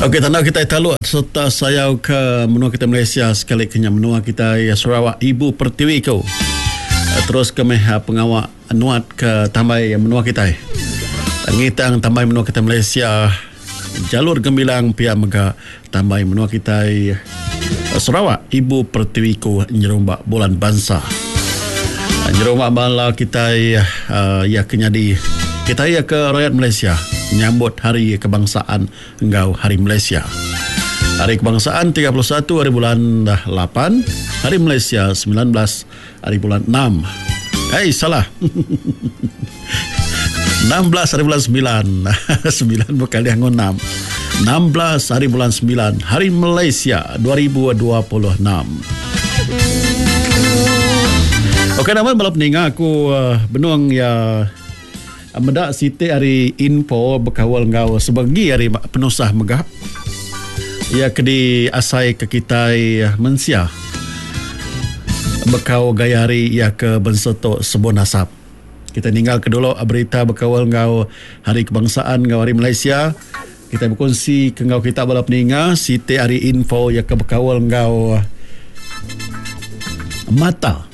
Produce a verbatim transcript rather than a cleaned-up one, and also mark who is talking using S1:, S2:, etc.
S1: Okey, tanda kita taluk serta sayau ke menua kita Malaysia sekali kenya menua kita ya Sarawak Ibu Pertiwi ko. Terus kami pengawak nuat ke tambai menua kita. Ngitang tambai menua kita Malaysia jalur gembilang pihak mega tambai menua kita Sarawak Ibu Pertiwi ko nyerombak bulan bangsa. Nyerombak bala kita uh, ya kenyadi kita ya ke rakyat Malaysia menyambut Hari Kebangsaan engkau Hari Malaysia. Hari Kebangsaan tiga puluh satu hari bulan lapan, Hari Malaysia sembilan belas hari bulan enam. Eh, hey, salah. enam belas hari bulan sembilan. sembilan berkali dengan enam. enam belas hari bulan sembilan, Hari Malaysia dua ribu dua puluh enam. Okey, nama balap ninga aku uh, benuang ya Medak Siti hari info berkawal ngau sebagi hari penusah megah. Ya kedi asai ke kita mensia. Bekau gaya hari ya ke benseto sebon nasab. Kita tinggal ke dulu berita berkawal ngau Hari Kebangsaan ngau Hari Malaysia. Kita berkongsi ke ngau kita balap ninga Siti hari info ya ke berkawal ngau mata